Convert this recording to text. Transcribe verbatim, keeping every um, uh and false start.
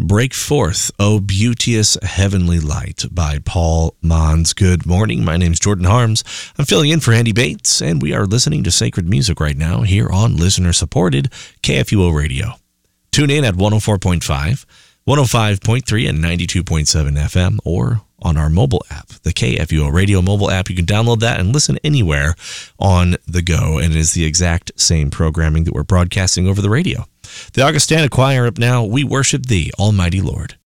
Break Forth, O Beauteous Heavenly Light by Paul Mons. Good morning. My name's Jordan Harms. I'm filling in for Andy Bates, and we are listening to sacred music right now here on listener-supported K F U O Radio. Tune in at one oh four point five, one oh five point three, and ninety-two point seven F M, or on our mobile app, the K F U O Radio mobile app. You can download that and listen anywhere on the go, and it is the exact same programming that we're broadcasting over the radio. The Augustana Choir up now, We Worship Thee, Almighty Lord.